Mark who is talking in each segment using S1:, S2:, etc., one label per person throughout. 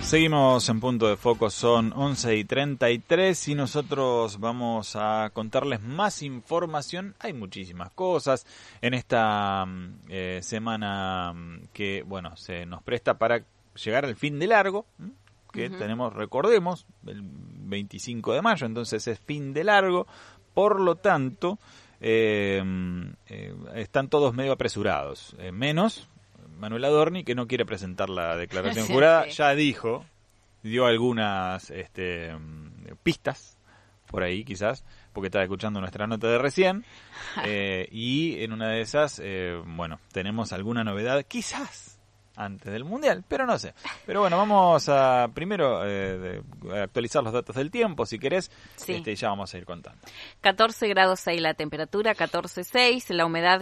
S1: Seguimos en Punto de Foco, son 11:33 y nosotros vamos a contarles más información. Hay muchísimas cosas en esta semana que, bueno, se nos presta para llegar al fin de largo, que tenemos, recordemos, el 25 de mayo, entonces es fin de largo, por lo tanto, están todos medio apresurados, menos Manuel Adorni, que no quiere presentar la declaración jurada. Sí. Ya dio algunas pistas por ahí quizás, porque estaba escuchando nuestra nota de recién, y en una de esas, tenemos alguna novedad, quizás antes del Mundial, pero no sé. Pero bueno, vamos a primero actualizar los datos del tiempo, si querés, sí. Ya vamos a ir contando.
S2: 14 grados ahí la temperatura, 14,6, la humedad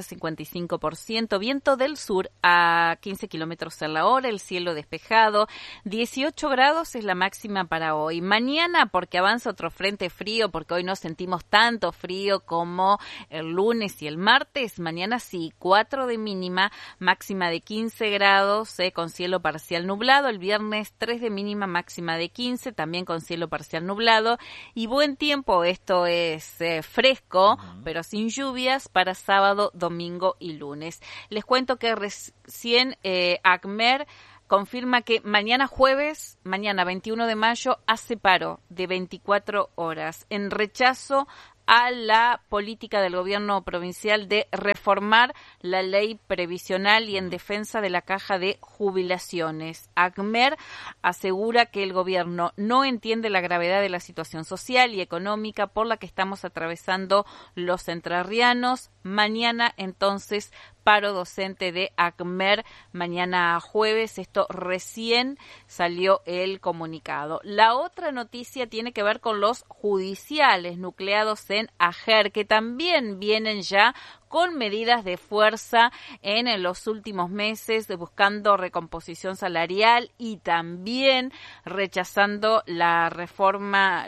S2: 55%, viento del sur a 15 kilómetros a la hora, el cielo despejado, 18 grados es la máxima para hoy. Mañana, porque avanza otro frente frío, porque hoy no sentimos tanto frío como el lunes y el martes, mañana sí, 4 de mínima, máxima de 15 grados, con cielo parcial nublado, el viernes 3 de mínima, máxima de 15, también con cielo parcial nublado, y buen tiempo, esto es fresco, pero sin lluvias, para sábado, domingo y lunes. Les cuento que recién ACMER confirma que mañana jueves, mañana 21 de mayo, hace paro de 24 horas en rechazo a la política del gobierno provincial de reformar la ley previsional y en defensa de la caja de jubilaciones. ACMER asegura que el gobierno no entiende la gravedad de la situación social y económica por la que estamos atravesando los entrerrianos. Mañana, entonces, paro docente de ACMER, mañana jueves, esto recién salió el comunicado. La otra noticia tiene que ver con los judiciales nucleados en AGER, que también vienen ya con medidas de fuerza en los últimos meses, buscando recomposición salarial y también rechazando la reforma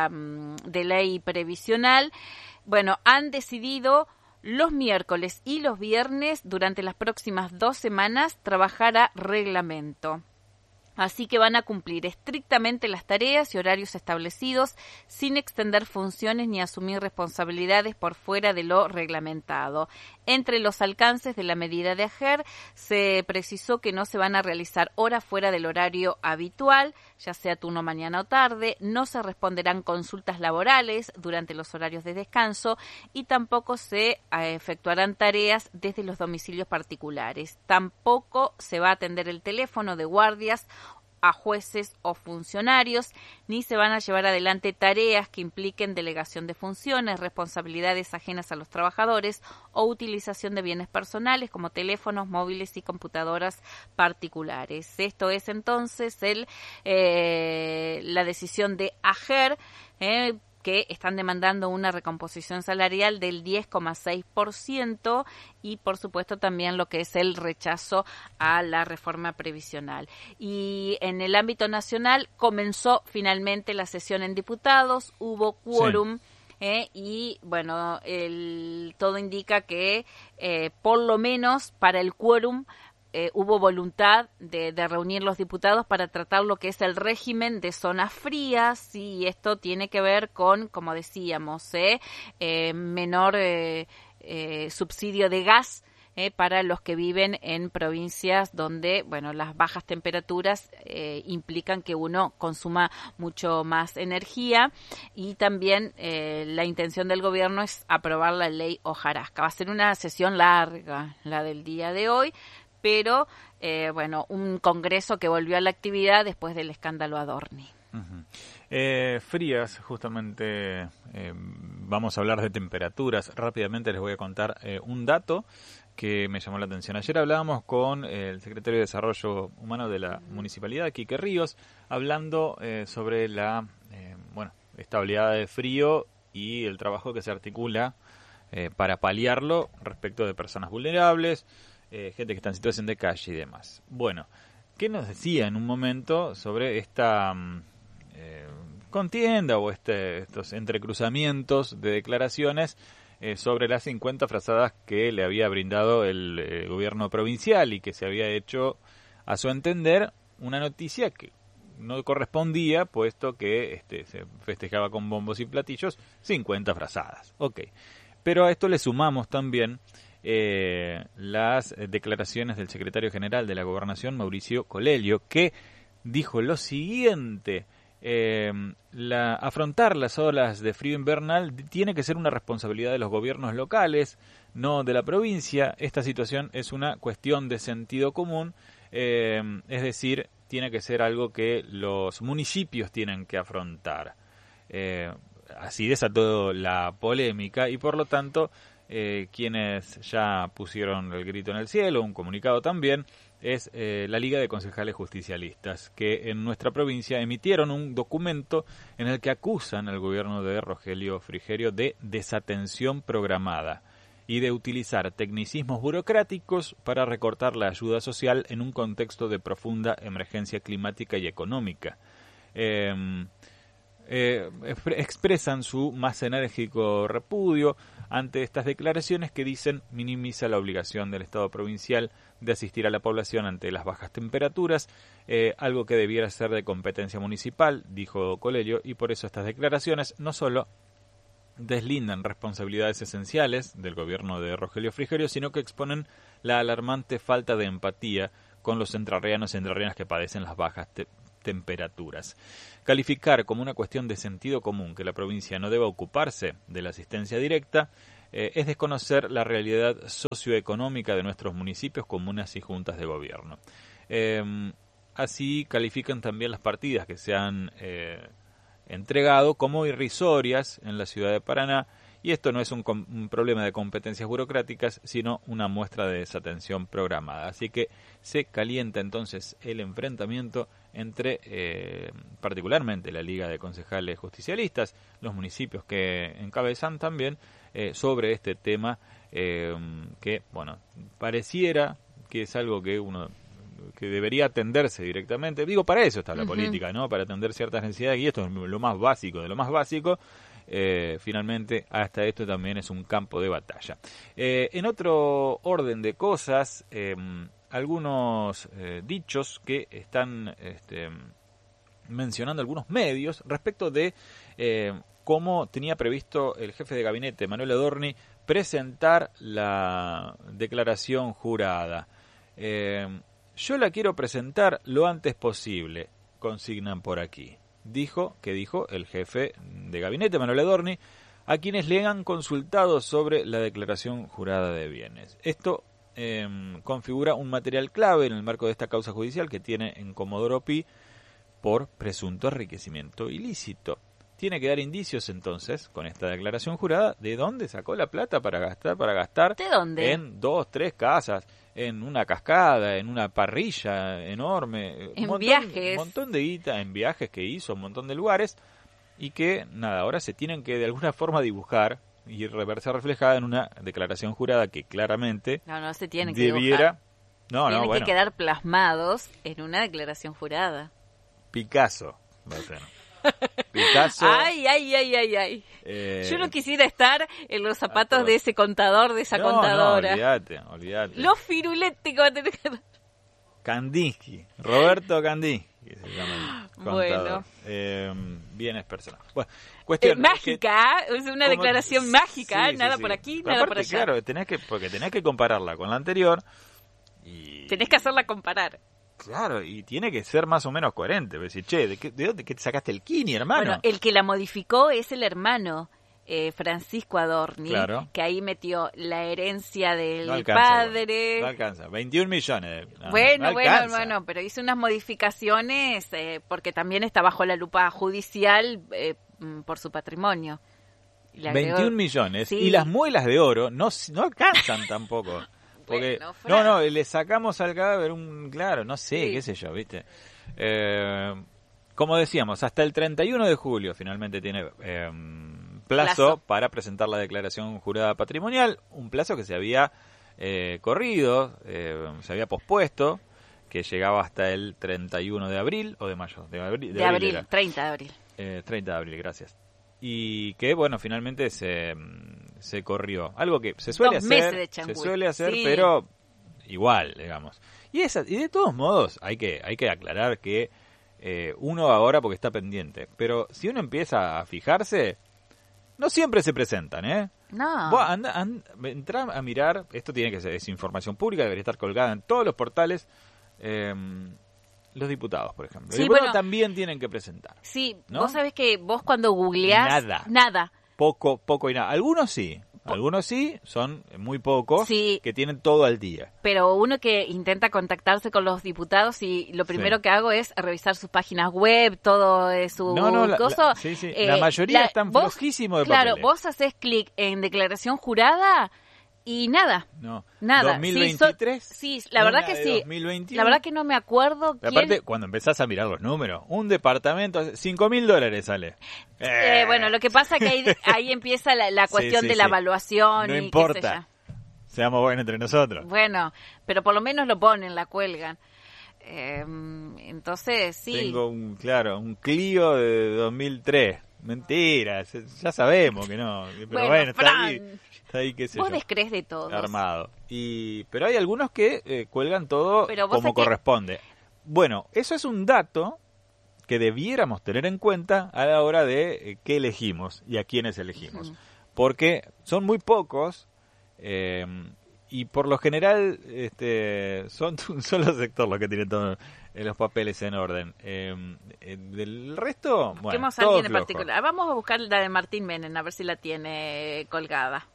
S2: de ley previsional. Bueno, han decidido los miércoles y los viernes, durante las próximas 2 semanas, trabajar a reglamento. Así que van a cumplir estrictamente las tareas y horarios establecidos sin extender funciones ni asumir responsabilidades por fuera de lo reglamentado. Entre los alcances de la medida de AGER se precisó que no se van a realizar horas fuera del horario habitual, ya sea turno mañana o tarde, no se responderán consultas laborales durante los horarios de descanso y tampoco se efectuarán tareas desde los domicilios particulares. Tampoco se va a atender el teléfono de guardias a jueces o funcionarios, ni se van a llevar adelante tareas que impliquen delegación de funciones, responsabilidades ajenas a los trabajadores o utilización de bienes personales como teléfonos móviles y computadoras particulares. Esto es entonces la decisión de AGER, que están demandando una recomposición salarial del 10,6% y, por supuesto, también lo que es el rechazo a la reforma previsional. Y en el ámbito nacional comenzó finalmente la sesión en diputados, hubo quórum. Sí. Y bueno, todo indica que por lo menos para el quórum hubo voluntad de reunir los diputados para tratar lo que es el régimen de zonas frías, y esto tiene que ver con, como decíamos, menor subsidio de gas para los que viven en provincias donde, bueno, las bajas temperaturas implican que uno consuma mucho más energía, y también la intención del gobierno es aprobar la ley hojarasca. Va a ser una sesión larga la del día de hoy, pero un congreso que volvió a la actividad después del escándalo Adorni.
S1: Frías, justamente vamos a hablar de temperaturas. Rápidamente les voy a contar un dato que me llamó la atención. Ayer hablábamos con el secretario de Desarrollo Humano de la Municipalidad, Quique Ríos, hablando sobre la esta oleada de frío y el trabajo que se articula para paliarlo respecto de personas vulnerables, gente que está en situación de calle y demás. Bueno, ¿qué nos decía en un momento sobre esta contienda o estos entrecruzamientos de declaraciones sobre las 50 frazadas que le había brindado el gobierno provincial y que se había hecho, a su entender, una noticia que no correspondía, puesto que se festejaba con bombos y platillos 50 frazadas. Ok. Pero a esto le sumamos también las declaraciones del secretario general de la Gobernación, Mauricio Colello, que dijo lo siguiente: afrontar las olas de frío invernal tiene que ser una responsabilidad de los gobiernos locales, no de la provincia. Esta situación es una cuestión de sentido común, es decir, tiene que ser algo que los municipios tienen que afrontar. Así desató la polémica y por lo tanto quienes ya pusieron el grito en el cielo, un comunicado también, es la Liga de Concejales Justicialistas, que en nuestra provincia emitieron un documento en el que acusan al gobierno de Rogelio Frigerio de desatención programada y de utilizar tecnicismos burocráticos para recortar la ayuda social en un contexto de profunda emergencia climática y económica. Expresan su más enérgico repudio ante estas declaraciones que dicen minimiza la obligación del Estado provincial de asistir a la población ante las bajas temperaturas, algo que debiera ser de competencia municipal, dijo Colello, y por eso estas declaraciones no solo deslindan responsabilidades esenciales del gobierno de Rogelio Frigerio, sino que exponen la alarmante falta de empatía con los entrerrianos y entrerrianas que padecen las bajas temperaturas. Calificar como una cuestión de sentido común que la provincia no deba ocuparse de la asistencia directa es desconocer la realidad socioeconómica de nuestros municipios, comunas y juntas de gobierno. Así califican también las partidas que se han entregado como irrisorias en la ciudad de Paraná, y esto no es un problema de competencias burocráticas, sino una muestra de desatención programada. Así que se calienta entonces el enfrentamiento entre particularmente la Liga de Concejales Justicialistas, los municipios que encabezan también, sobre este tema que, bueno, pareciera que es algo que debería atenderse directamente. Digo, para eso está la política, ¿no? Para atender ciertas necesidades, y esto es lo más básico de lo más básico. Finalmente, hasta esto también es un campo de batalla. En otro orden de cosas, algunos dichos que están mencionando algunos medios respecto de cómo tenía previsto el jefe de gabinete, Manuel Adorni, presentar la declaración jurada. Yo la quiero presentar lo antes posible, consignan por aquí. Dijo el jefe de gabinete, Manuel Adorni, a quienes le han consultado sobre la declaración jurada de bienes. Esto configura un material clave en el marco de esta causa judicial que tiene en Comodoro Pi por presunto enriquecimiento ilícito. Tiene que dar indicios entonces, con esta declaración jurada, de dónde sacó la plata para gastar
S2: ¿De dónde?
S1: En 2, 3 casas, en una cascada, en una parrilla enorme,
S2: en viajes,
S1: un montón de guita, en viajes que hizo, un montón de lugares, y que nada, ahora se tienen que de alguna forma dibujar y verse reflejada en una declaración jurada que claramente
S2: no se tienen que
S1: debiera
S2: dibujar. Tienen que quedar plasmados en una declaración jurada.
S1: Picasso.
S2: Ay. Yo no quisiera estar en los zapatos de ese contador, de esa contadora.
S1: Olvídate.
S2: Los firuletti que va a tener que...
S1: Kandinsky, Roberto Kandinsky se llama el contador. Bienes personales. Bueno, cuestión
S2: mágica, es una declaración mágica, nada por aquí, nada por allá.
S1: Claro, porque tenés que compararla con la anterior y
S2: tenés que hacerla comparar.
S1: Claro, y tiene que ser más o menos coherente. Decir, ¿de dónde te sacaste el kini, hermano?
S2: Bueno, el que la modificó es el hermano Francisco Adorni,
S1: claro,
S2: que ahí metió la herencia del padre.
S1: No alcanza, 21 millones.
S2: Bueno, pero hizo unas modificaciones porque también está bajo la lupa judicial por su patrimonio.
S1: 21 millones, sí. Y las muelas de oro no alcanzan tampoco. Porque le sacamos al cadáver qué sé yo, ¿viste? Como decíamos, hasta el 31 de julio finalmente tiene plazo para presentar la declaración jurada patrimonial, un plazo que se había corrido, se había pospuesto, que llegaba hasta el 31 de abril o de mayo, de abril
S2: 30 de abril.
S1: 30 de abril, gracias. Y que, bueno, finalmente se corrió. Algo que se suele hacer, sí, pero igual, digamos. Y de todos modos, hay que aclarar que uno ahora porque está pendiente. Pero si uno empieza a fijarse, no siempre se presentan, ¿eh?
S2: No.
S1: Vos entrá a mirar, esto tiene que ser, es información pública, debería estar colgada en todos los portales. Los diputados, por ejemplo. Los diputados también tienen que presentar.
S2: Sí,
S1: ¿no?
S2: Vos sabés que vos cuando googleás... Nada.
S1: Poco y nada. Algunos sí, son muy pocos, que tienen todo al día.
S2: Pero uno que intenta contactarse con los diputados y lo primero que hago es revisar sus páginas web, todo su coso.
S1: La mayoría están flojísimos de papeles.
S2: Claro, vos hacés clic en declaración jurada y nada.
S1: No.
S2: Nada.
S1: 2023.
S2: Sí, la verdad que sí.
S1: 2021.
S2: La verdad que no me acuerdo quién...
S1: Aparte, cuando empezás a mirar los números, un departamento, $5.000 sale.
S2: Bueno, lo que pasa es que ahí empieza la cuestión de la evaluación.
S1: No
S2: y
S1: importa.
S2: Qué sé yo.
S1: Seamos buenos entre nosotros.
S2: Bueno, pero por lo menos lo ponen, la cuelgan. Entonces, sí.
S1: Tengo un Clio de 2003. Mentira, ya sabemos que no. Pero bueno, está ahí, qué sé yo.
S2: Vos descrees de todo.
S1: Armado. Pero hay algunos que cuelgan todo como corresponde. Bueno, eso es un dato que debiéramos tener en cuenta a la hora de qué elegimos y a quiénes elegimos. Porque son muy pocos y por lo general son un solo sector los que tienen todos los papeles en orden. Del resto, bueno,
S2: busquemos a alguien en particular. Vamos a buscar la de Martín Menem, a ver si la tiene colgada.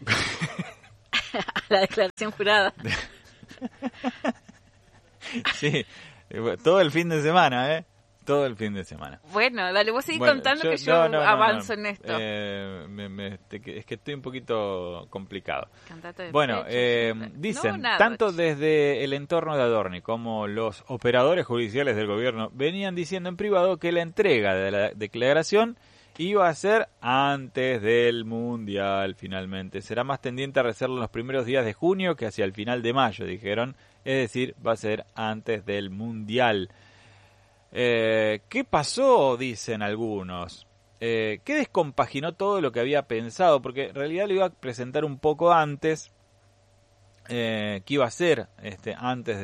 S2: La declaración jurada.
S1: Sí, todo el fin de semana, todo el fin de semana.
S2: Bueno, dale, vos seguís contando que yo avanzo en esto.
S1: Es que estoy un poquito complicado.
S2: Bueno,
S1: dicen, tanto desde el entorno de Adorni como los operadores judiciales del gobierno venían diciendo en privado que la entrega de la declaración iba a ser antes del Mundial, finalmente. Será más tendiente a hacerlo en los primeros días de junio que hacia el final de mayo, dijeron. Es decir, va a ser antes del Mundial. ¿Qué pasó? Dicen algunos. ¿Qué descompaginó todo lo que había pensado? Porque en realidad lo iba a presentar un poco antes, que iba a ser antes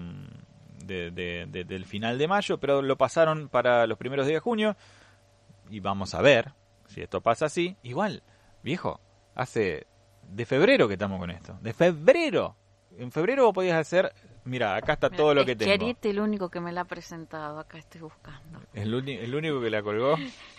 S1: del final de mayo, pero lo pasaron para los primeros días de junio. Y vamos a ver si esto pasa así. Igual, viejo, hace de febrero que estamos con esto. De febrero. En febrero vos podías hacer... Mira, acá está todo lo que tengo.
S2: Chiaretti el único que me la ha presentado. Acá estoy buscando.
S1: ¿El único que la colgó?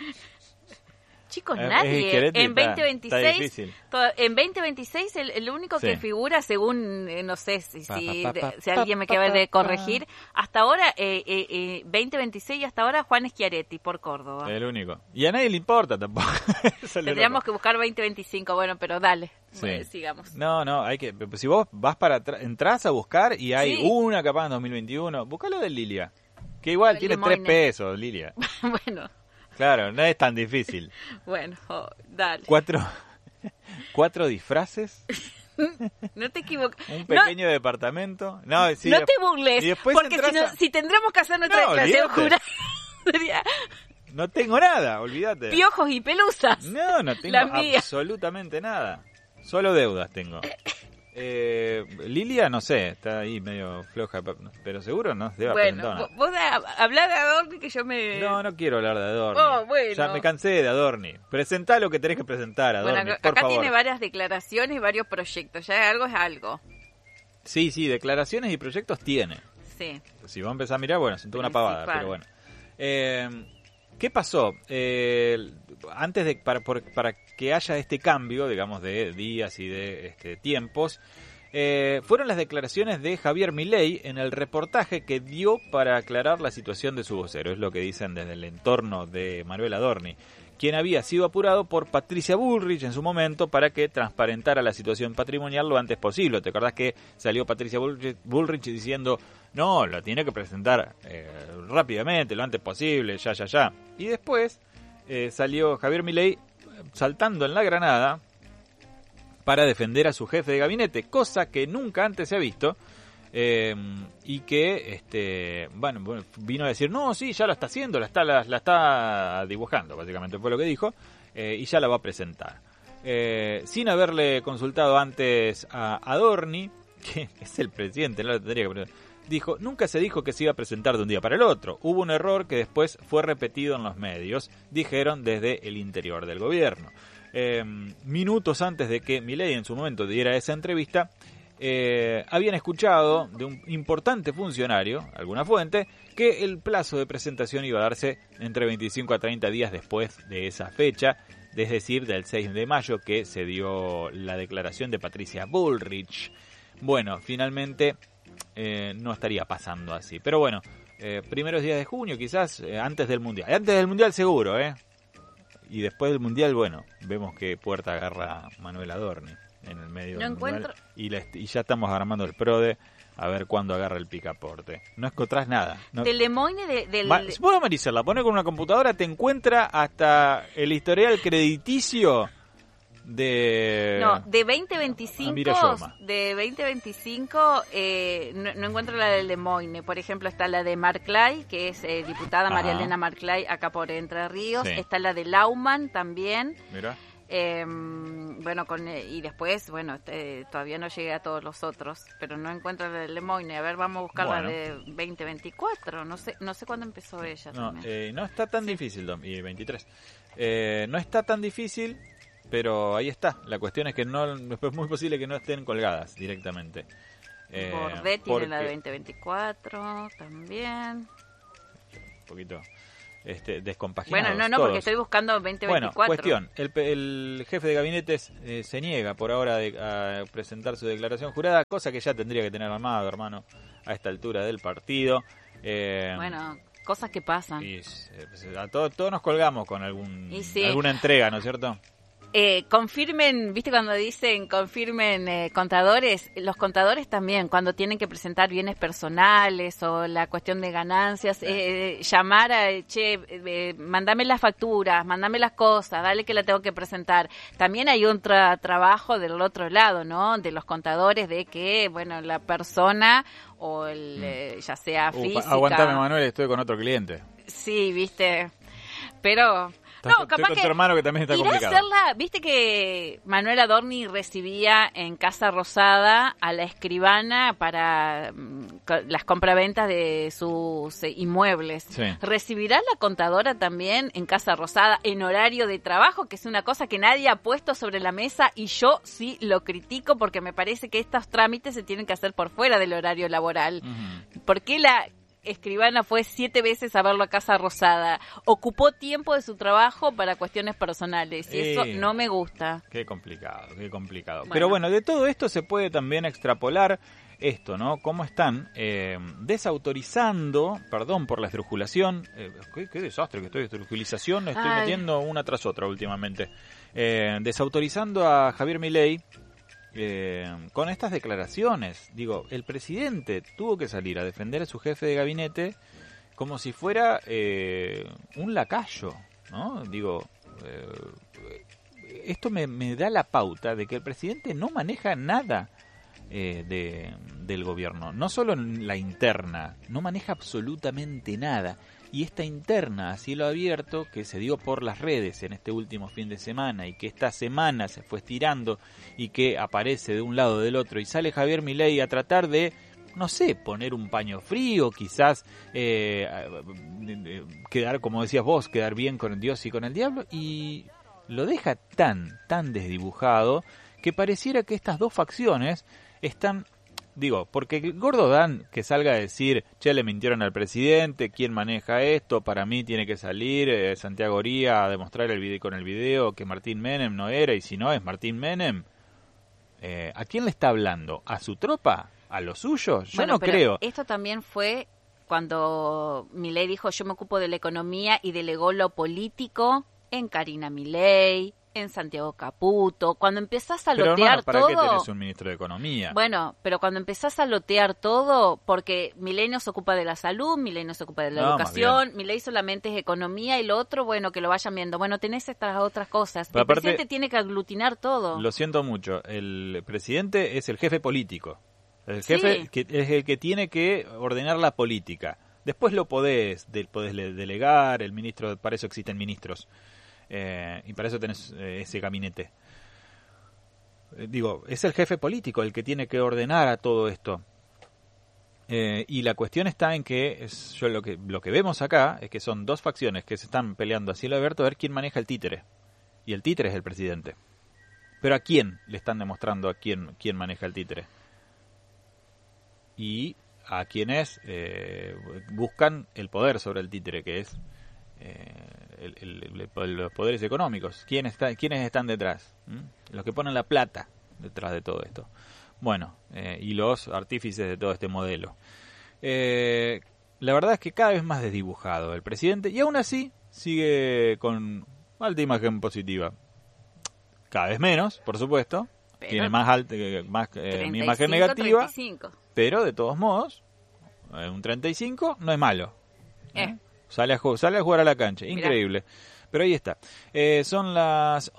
S2: Chicos, nadie. En 2026, en 2026 el único que figura, según, no sé si alguien me acaba de corregir, hasta ahora, 2026 y hasta ahora, Juan Schiaretti por Córdoba.
S1: El único. Y a nadie le importa tampoco.
S2: Tendríamos que buscar 2025, bueno, pero dale, sigamos.
S1: No, hay que, si vos vas entrás a buscar y hay una capaz en 2021, buscalo de Lilia, que igual tiene 3 pesos, Lilia.
S2: Bueno.
S1: Claro, no es tan difícil.
S2: Bueno, dale.
S1: 4 disfraces.
S2: No te equivoques.
S1: Un pequeño departamento. No te
S2: burles, porque si tendremos que hacer nuestra declaración jurada.
S1: No tengo nada, olvídate.
S2: Piojos y pelusas.
S1: No tengo absolutamente nada. Solo deudas tengo. Lilia, no sé, está ahí medio floja, pero seguro no se va a presentar nada.
S2: Vos hablá de Adorni que yo me...
S1: No quiero hablar de Adorni. Ya me cansé de Adorni. Presentá lo que tenés que presentar, Adorni,
S2: por
S1: favor.
S2: Acá tiene varias declaraciones y varios proyectos, ya algo es algo.
S1: Sí, declaraciones y proyectos tiene.
S2: Sí.
S1: Si vos empezás a mirar, bueno, siento una pavada, pero bueno. ¿Qué pasó? Antes de para que haya este cambio, digamos, de días y de tiempos, fueron las declaraciones de Javier Milei en el reportaje que dio para aclarar la situación de su vocero. Es lo que dicen desde el entorno de Manuel Adorni, quien había sido apurado por Patricia Bullrich en su momento para que transparentara la situación patrimonial lo antes posible. ¿Te acordás que salió Patricia Bullrich diciendo, no, lo tiene que presentar rápidamente, lo antes posible, ya? Y después salió Javier Milei saltando en la granada para defender a su jefe de gabinete, cosa que nunca antes se ha visto, y que vino a decir, no, sí, ya lo está haciendo, la está dibujando, básicamente fue lo que dijo, y ya la va a presentar. Sin haberle consultado antes a Adorni, que es el presidente, no lo tendría que presentar. dijo, nunca se dijo que se iba a presentar de un día para el otro. Hubo un error que después fue repetido en los medios, dijeron desde el interior del gobierno. Minutos antes de que Milei en su momento diera esa entrevista, habían escuchado de un importante funcionario, alguna fuente, que el plazo de presentación iba a darse entre 25 a 30 días después de esa fecha, es decir, del 6 de mayo que se dio la declaración de Patricia Bullrich. Bueno, finalmente no estaría pasando así, pero bueno, primeros días de junio quizás, antes del Mundial seguro, y después del Mundial, bueno, vemos qué puerta agarra Manuel Adorni en el medio del Mundial, y ya estamos armando el PRODE a ver cuándo agarra el picaporte. No encontrás nada. No.
S2: Del Lemoine
S1: Vos, Maricela, pones con una computadora, te encuentra hasta el historial crediticio de
S2: 2025, de 2025 no encuentro la del Lemoine. Por ejemplo, está la de Marclay, que es diputada María Elena Marclay, acá por Entre Ríos. Sí. Está la de Laumann también.
S1: Mira.
S2: Bueno, y después, bueno, todavía no llegué a todos los otros, pero no encuentro la de Lemoine. A ver, vamos a buscar la de 2024. No sé cuándo empezó ella.
S1: No está tan difícil, y 23. No está tan difícil, pero ahí está. La cuestión es que es muy posible que no estén colgadas directamente.
S2: Bordet tiene la de 2024 también.
S1: Un poquito descompaginados.
S2: Bueno,
S1: todos.
S2: porque estoy buscando 2024.
S1: Bueno, cuestión. El jefe de gabinetes se niega por ahora a presentar su declaración jurada, cosa que ya tendría que tener armado, hermano, a esta altura del partido.
S2: Bueno, cosas que pasan.
S1: Y todos nos colgamos con alguna entrega, ¿no es cierto?
S2: Confirmen, ¿viste cuando dicen confirmen contadores? Los contadores también, cuando tienen que presentar bienes personales o la cuestión de ganancias, llamar a, mandame las facturas, mandame las cosas, dale que la tengo que presentar. También hay un trabajo del otro lado, ¿no? De los contadores, de que, bueno, la persona o ya sea física.
S1: Aguantame, Manuel, estoy con otro cliente.
S2: Sí, ¿viste? Pero... No, capaz
S1: con tu hermano que también está complicado.
S2: Viste que Manuel Adorni recibía en Casa Rosada a la escribana para las compraventas de sus inmuebles. Sí. ¿Recibirá la contadora también en Casa Rosada en horario de trabajo? Que es una cosa que nadie ha puesto sobre la mesa y yo sí lo critico porque me parece que estos trámites se tienen que hacer por fuera del horario laboral. Uh-huh. ¿Por qué la escribana fue 7 veces a verlo a Casa Rosada? Ocupó tiempo de su trabajo para cuestiones personales y eso no me gusta.
S1: Qué complicado. Bueno. Pero bueno, de todo esto se puede también extrapolar esto, ¿no? Cómo están desautorizando, perdón por la estrujulación, qué desastre que estoy, estrujulización, estoy metiendo una tras otra últimamente, desautorizando a Javier Milei con estas declaraciones. Digo, el presidente tuvo que salir a defender a su jefe de gabinete como si fuera un lacayo, ¿no? Digo, esto me da la pauta de que el presidente no maneja nada del gobierno, no solo en la interna, no maneja absolutamente nada. Y esta interna a cielo abierto que se dio por las redes en este último fin de semana y que esta semana se fue estirando y que aparece de un lado o del otro y sale Javier Milei a tratar de, no sé, poner un paño frío, quizás quedar, como decías vos, quedar bien con Dios y con el diablo, y lo deja tan desdibujado que pareciera que estas dos facciones están... Digo, porque el gordo Dan que salga a decir, che, le mintieron al presidente, ¿quién maneja esto? Para mí tiene que salir Santiago Oría a demostrar con el video que Martín Menem no era, y si no es Martín Menem, ¿a quién le está hablando? ¿A su tropa? ¿A los suyos? Yo no creo.
S2: Esto también fue cuando Milei dijo, yo me ocupo de la economía, y delegó lo político en Karina Milei, en Santiago Caputo. Cuando empezás a lotear
S1: ¿para
S2: todo...
S1: ¿para qué tenés un ministro de Economía?
S2: Bueno, pero cuando empezás a lotear todo, porque Milei no se ocupa de la salud, Milei no se ocupa de la educación, Milei solamente es economía, y lo otro, bueno, que lo vayan viendo. Bueno, tenés estas otras cosas. Pero el presidente tiene que aglutinar todo.
S1: Lo siento mucho, el presidente es el jefe político. El jefe que es el que tiene que ordenar la política. Después lo podés delegar, el ministro, para eso existen ministros. Y para eso tenés ese gabinete. Digo, es el jefe político el que tiene que ordenar a todo esto. Y la cuestión está en que lo que vemos acá es que son dos facciones que se están peleando a cielo abierto a ver quién maneja el títere. Y el títere es el presidente. Pero ¿a quién le están demostrando a quién maneja el títere? Y a quienes buscan el poder sobre el títere, que es los poderes económicos. ¿Quiénes están detrás? Los que ponen la plata detrás de todo esto. Bueno, y los artífices de todo este modelo. La verdad es que cada vez más desdibujado el presidente, y aún así sigue con alta imagen positiva. Cada vez menos, por supuesto. Pero tiene más una imagen negativa.
S2: 35.
S1: Pero de todos modos, un 35 no es malo. Sale a jugar a la cancha. Increíble. Mirá. Pero ahí está. Son las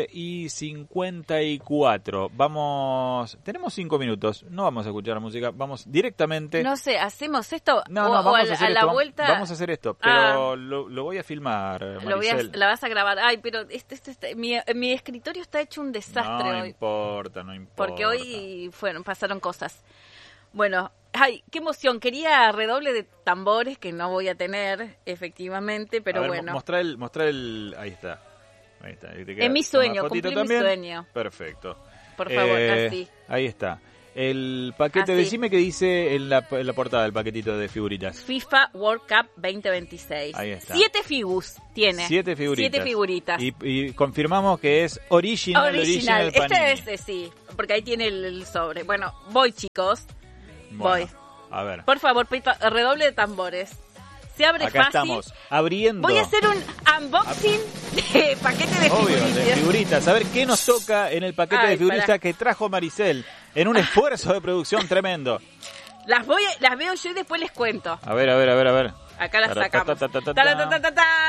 S1: 11:54. Tenemos 5 minutos. No vamos a escuchar música. Vamos directamente.
S2: No sé, ¿hacemos esto?
S1: Vamos a
S2: la vuelta.
S1: Vamos a hacer esto. Pero lo voy a filmar, Maricel.
S2: La vas a grabar. Ay, pero mi escritorio está hecho un desastre hoy.
S1: No importa.
S2: Porque hoy pasaron cosas. Bueno, ay, qué emoción. Quería redoble de tambores, que no voy a tener, efectivamente, pero
S1: a ver,
S2: bueno.
S1: Mostrar el... Ahí está.
S2: Es mi sueño, cumplí mi sueño.
S1: Perfecto.
S2: Por favor, así.
S1: Ahí está. El paquete,
S2: así.
S1: Decime qué dice en la portada del paquetito de figuritas.
S2: FIFA World Cup 2026.
S1: Ahí está.
S2: 7 figus tiene.
S1: 7 figuritas.
S2: 7 figuritas.
S1: Y confirmamos que es original
S2: Este es, sí, porque ahí tiene el sobre. Bueno, voy, chicos.
S1: Bueno, a ver.
S2: Por favor, redoble de tambores. Se abre
S1: Acá
S2: fácil.
S1: Estamos abriendo.
S2: Voy a hacer un unboxing de paquete de figuritas.
S1: De figuritas. A ver qué nos toca en el paquete de figuritas que trajo Maricel en un esfuerzo de producción tremendo.
S2: Las veo yo y después les cuento.
S1: A ver.
S2: Acá las sacamos.